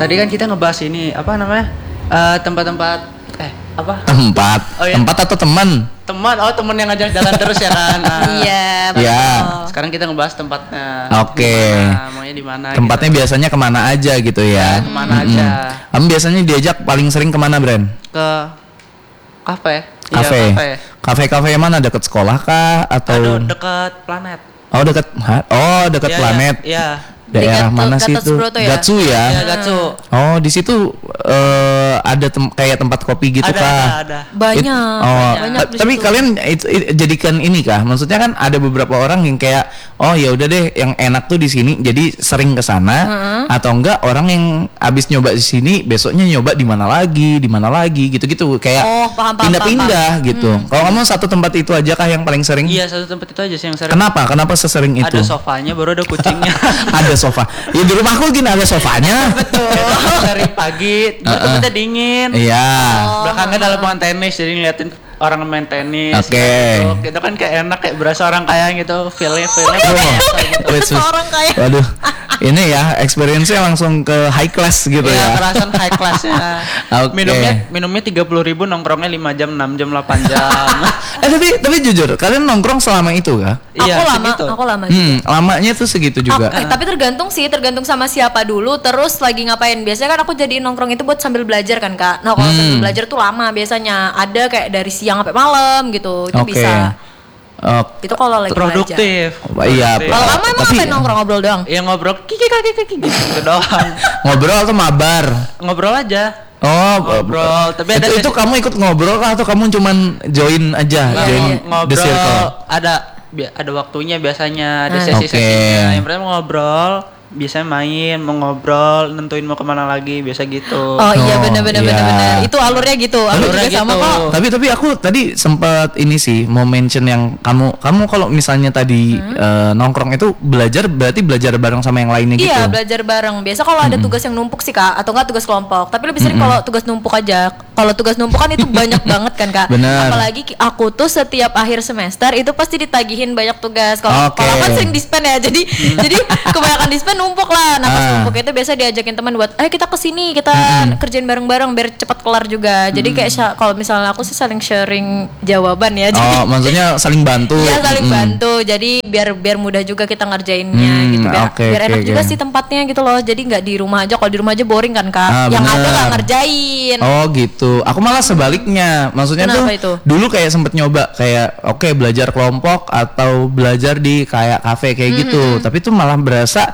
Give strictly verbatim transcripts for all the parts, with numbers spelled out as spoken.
tadi kan kita ngebahas ini apa namanya uh, tempat-tempat eh apa tempat oh, iya. tempat atau teman teman oh teman yang ngajak jalan terus ya kan nah, iya betul ya. Sekarang kita ngebahas tempatnya oke okay. Maunya di mana tempatnya gitu. Biasanya kemana aja gitu ya, ya kemana hmm. aja kamu biasanya diajak paling sering kemana Bren? Ke kafe kafe iya, kafe kafe mana dekat sekolah kah atau aduh dekat Planet oh dekat oh dekat ya, Planet ya, ya. Daerah Gatsu, mana sih itu? Ya? Gatsu ya? Ya Gatsu. Oh di situ uh, ada tem- kayak tempat kopi gitu ada, kah? Ada, ada. Banyak. It, oh, banyak t- tapi kalian it, it, jadikan ini kah? Maksudnya kan ada beberapa orang yang kayak oh ya udah deh yang enak tuh di sini, jadi sering ke sana uh-huh. atau enggak orang yang abis nyoba di sini besoknya nyoba di mana lagi, di mana lagi gitu-gitu kayak oh, paham, paham, pindah-pindah paham. gitu. Hmm. Kalau kamu satu tempat itu aja kah yang paling sering? Iya satu tempat itu aja sih yang sering. Kenapa? Kenapa sesering itu? Ada sofanya baru ada kucingnya. Ada sofa. Ya di rumahku gini ada sofanya. Betul. Dari pagi, tempatnya uh-uh. dingin. Iya. Oh. Belakangnya ada lapangan tenis, jadi ngeliatin orang main tenis. Oke. Okay. Gitu. Itu kan kayak enak, kayak berasa orang kaya gitu, feelnya feelnya gitu. Berasa orang kaya. Waduh. Ini ya experience-nya langsung ke high class gitu ya. Iya, perasaan high class-nya. Okay. Minumnya minumnya tiga puluh ribu, nongkrongnya lima jam, enam jam, delapan jam. eh tapi tapi jujur, kalian nongkrong selama itu kah? Iya, aku lama, segitu. aku lama. Hmm, lamanya tuh segitu juga. Aku, eh, tapi tergantung sih, tergantung sama siapa dulu, terus lagi ngapain. Biasanya kan aku jadi nongkrong itu buat sambil belajar kan, Kak. Nah, kalau hmm. sambil belajar tuh lama biasanya. Ada kayak dari siang sampai malam gitu. Itu okay. bisa. Uh, itu kalau lagi produktif. Oh, iya. Kalau lama emang tapi, ngapain nongkrong ngobrol doang? Iya ngobrol kiki kiki kiki gitu doang. Ngobrol atau mabar? Ngobrol aja. Oh, ngobrol. Tapi itu, ada itu kamu ikut ngobrol kah atau kamu cuman join aja, nah, join ngobrol, the circle? Ada ada waktunya biasanya, ada hmm. sesi-sesinya. Okay. Yang pertama ngobrol, biasanya main, mau ngobrol, nentuin mau kemana lagi, biasa gitu. Oh iya benar benar iya. benar benar. Itu alurnya gitu. Alurnya juga gitu. sama kok. Tapi tapi aku tadi sempat ini sih mau mention yang kamu kamu kalau misalnya tadi hmm. uh, nongkrong itu belajar berarti belajar bareng sama yang lainnya gitu. Iya, belajar bareng. Biasa kalau ada tugas yang numpuk sih, Kak, atau enggak tugas kelompok. Tapi lebih sering kalau tugas numpuk aja. Kalau tugas numpuk kan itu banyak banget kan, Kak. Bener. Apalagi aku tuh setiap akhir semester itu pasti ditagihin banyak tugas. Kalau okay. kalau kan sering dispen ya. Jadi jadi kebanyakan dispen numpuk lah. Nah, pas numpuk itu biasa diajakin teman buat, "Eh, kita kesini, kita mm-hmm. kerjain bareng-bareng biar cepat kelar juga." Jadi mm-hmm. kayak sya- kalau misalnya aku sih saling sharing jawaban ya. Jadi, oh, maksudnya saling bantu. Iya, saling mm. bantu. Jadi biar biar mudah juga kita ngerjainnya mm, gitu. Biar, okay, biar enak okay, juga okay. sih tempatnya gitu loh. Jadi nggak di rumah aja. Kalau di rumah aja boring kan, Kak. Ah, yang bener. ada nggak ngerjain. Oh gitu. Aku malah sebaliknya. Maksudnya tuh itu? dulu kayak sempet nyoba kayak oke okay, belajar kelompok atau belajar di kayak kafe kayak mm-hmm. gitu. Tapi tuh malah berasa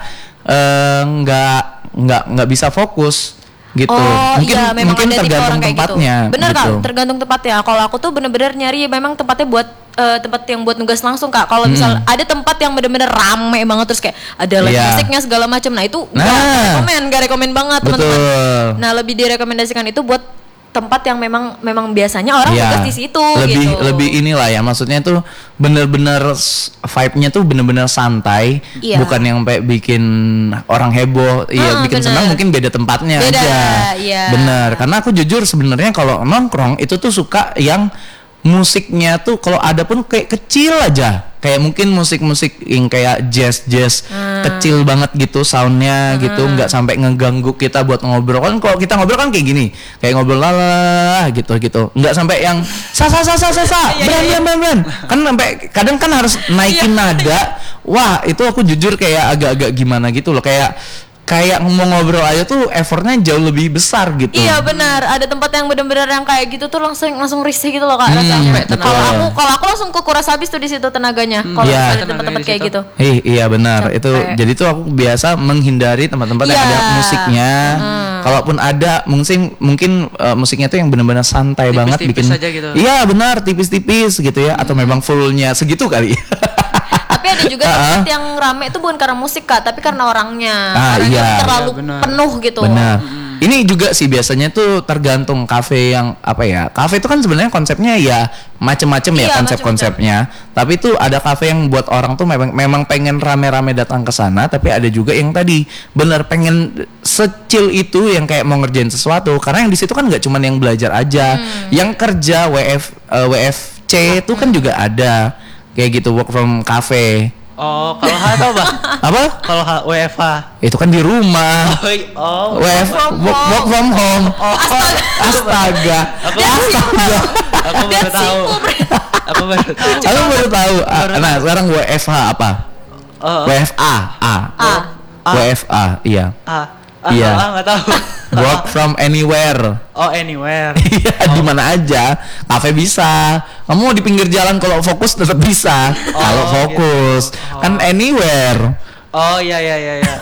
nggak uh, nggak nggak bisa fokus gitu. Oh, mungkin iya, memang mungkin ada tergantung kayak tempatnya. Gitu. Bener gitu. Kak, tergantung tempatnya. Kalau aku tuh bener-bener nyari memang tempatnya buat uh, tempat yang buat nugas langsung, Kak. Kalau hmm. misal ada tempat yang bener-bener rame banget terus kayak ada live yeah. musiknya segala macam. Nah, itu nah. nggak rekomen, nggak rekomen banget, Betul. teman-teman. Nah, lebih direkomendasikan itu buat tempat yang memang memang biasanya orang ya, tugas di situ lebih gitu. lebih inilah ya, maksudnya tuh bener-bener vibe-nya tuh bener-bener santai, iya. bukan yang kayak bikin orang heboh. Iya, ah, bikin bener. senang mungkin beda tempatnya beda, aja. Iya. Bener, karena aku jujur sebenarnya kalau nongkrong itu tuh suka yang musiknya tuh kalau ada pun kayak kecil aja. Kayak mungkin musik-musik yang kayak jazz-jazz hmm. kecil banget gitu soundnya hmm. gitu, nggak sampai ngeganggu kita buat ngobrol. Kan kalau kita ngobrol kan kayak gini, kayak ngobrol lala gitu gitu, nggak sampai yang sa sa sa sa sa sa beran beran beran beran. Kan sampai kadang kan harus naikin nada. Wah itu aku jujur kayak agak-agak gimana gitu loh, kayak kayak mau ngobrol aja tuh effortnya jauh lebih besar gitu. Iya benar, ada tempat yang benar-benar yang kayak gitu tuh langsung langsung risih gitu loh, Kak, hmm, rasanya. Kalau aku kalau aku langsung kekuras habis tuh di situ tenaganya. Hmm, kalau ya, ada tempat-tempat kayak gitu. Eh, iya benar. Capek. Itu jadi tuh aku biasa menghindari tempat-tempat yang ya. ada musiknya. Hmm. Kalaupun ada mungkin mungkin uh, musiknya tuh yang benar-benar santai tipis, banget tipis bikin. Aja gitu. Iya benar, tipis-tipis gitu ya, hmm. atau memang fullnya segitu kali. Tapi ada juga tempat yang rame itu bukan karena musik, Kak, tapi karena orangnya. Ah, karena iya. terlalu ya, penuh gitu. Benar. Hmm. Ini juga sih biasanya tuh tergantung kafe yang apa ya. Kafe itu kan sebenarnya konsepnya ya macem-macem ya, iya, konsep-konsepnya. Tapi tuh ada kafe yang buat orang tuh memang memang pengen rame-rame datang ke sana, tapi ada juga yang tadi bener pengen secil itu yang kayak mau ngerjain sesuatu. Karena yang di situ kan nggak cuman yang belajar aja, hmm. yang kerja W F uh, W F C itu kan juga ada. Kayak gitu, work from cafe Oh, kalau H atau apa? Apa? Kalau H W F H. Itu kan di rumah. Oh, i- oh. W F work, work from home. Astaga. Aku Astaga. aku baru tahu. Aku baru tahu. Aku baru tahu. Ah, Nah, sekarang W F H apa? Oh, W F A. A. A. W F A, iya. ah, ah, Iya. ah, nggak tahu. Work from anywhere. Oh, anywhere. Iya, di mana aja. Kafe bisa. Kamu mau di pinggir jalan kalau fokus tetap bisa. Oh, Kalau fokus gitu. kan anywhere. Oh, iya iya iya iya.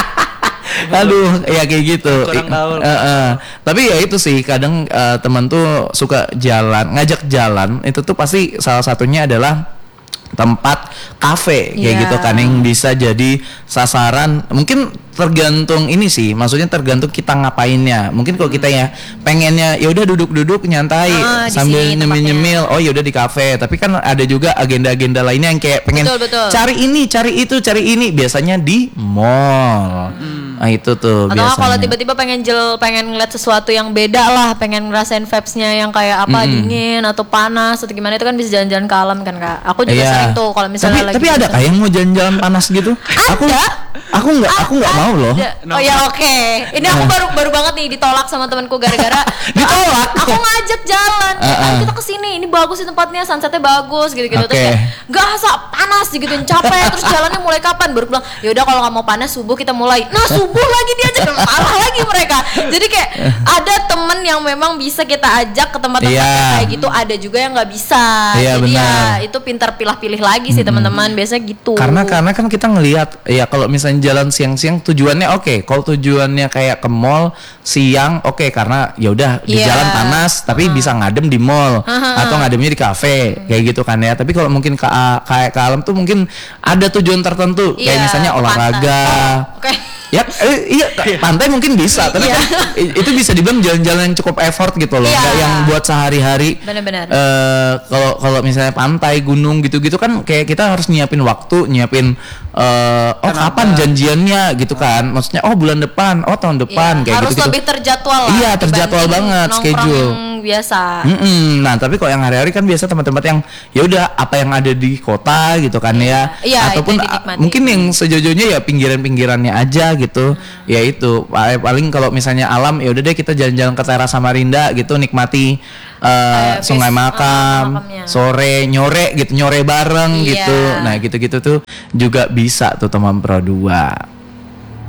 Aduh, ya kayak gitu. Kurang tahu. I- eh, eh. Tapi ya itu sih kadang eh, teman tuh suka jalan, ngajak jalan. Itu tuh pasti salah satunya adalah tempat kafe kayak Iya. gitu kan yang bisa jadi sasaran. Mungkin tergantung ini sih, maksudnya tergantung kita ngapainnya. Mungkin kalau kita ya pengennya ya udah duduk-duduk nyantai Ah, di sambil sini nyemil-nyemil, oh ya udah di kafe. Tapi kan ada juga agenda-agenda lainnya yang kayak pengen Betul, betul. cari ini, cari itu, cari ini. Biasanya di mall. Nah itu tuh Atau nggak biasanya. kalau tiba-tiba pengen jel, pengen ngeliat sesuatu yang beda lah, pengen ngerasain vibes-nya yang kayak apa, dingin atau panas atau gimana, itu kan bisa jalan-jalan ke alam kan kak. Aku juga Iya. sering tuh kalau misalnya tapi, lagi tapi ada kah yang mau jalan-jalan panas gitu? Aku aku nggak aku nggak mau loh. Ada. Oh ya oke. Ini aku baru baru banget nih ditolak sama temanku gara-gara Ditolak? Aku ngajak jalan. Ah, "Ayo ah. kita kesini. Ini bagus sih tempatnya, sunsetnya bagus gitu-gitu." Oke. Terus kayak nggak asal panas digituin, capek. Terus jalannya mulai kapan? Baru bilang, "Ya udah kalau nggak mau panas subuh kita mulai." Nah subuh lagi diajak, malah lagi mereka. Jadi kayak ada temen yang memang bisa kita ajak ke tempat-tempat Iya. yang kayak gitu. Ada juga yang nggak bisa. Iya, Jadi ya benar. itu pintar pilih-pilih lagi sih teman-teman. Biasanya gitu. Karena karena kan kita ngelihat ya kalau misalnya jalan siang-siang tujuannya oke. Kalau tujuannya kayak ke mall siang oke karena ya udah di Iya. jalan panas tapi bisa ngadem di mall atau ngademnya di kafe kayak gitu kan ya. Tapi kalau mungkin ke kayak ke alam tuh mungkin ada tujuan tertentu kayak Iya, misalnya ke olahraga. pantai. Oke. Ya, eh, iya, ke pantai mungkin bisa, tapi Iya. kan i- itu bisa dibilang jalan-jalan yang cukup effort gitu loh, Iya. nggak yang buat sehari-hari. Benar-benar. Eh, Kalau kalau misalnya pantai, gunung gitu-gitu kan kayak kita harus nyiapin waktu, nyiapin eh, oh Kenapa? kapan janjiannya gitu kan, maksudnya oh bulan depan, oh tahun depan Iya, kayak harus gitu-gitu. lebih terjadwal lah. Iya, terjadwal dibanding banget nongkrong schedule. yang biasa. Mm-mm. Nah, tapi kalau yang hari-hari kan biasa tempat-tempat yang ya udah apa yang ada di kota gitu kan ya, Iya, ataupun itu yang a- dinikmati. mungkin yang sejauh-jauhnya ya pinggiran-pinggirannya aja gitu. Ya itu pa- paling kalau misalnya alam ya udah deh kita jalan-jalan ke teras Samarinda gitu nikmati eh, Kayak Sungai bis- Makam, ah, makamnya. sore nyore gitu, nyore bareng Iya. gitu. Nah, gitu-gitu tuh juga bisa tuh teman Pro dua.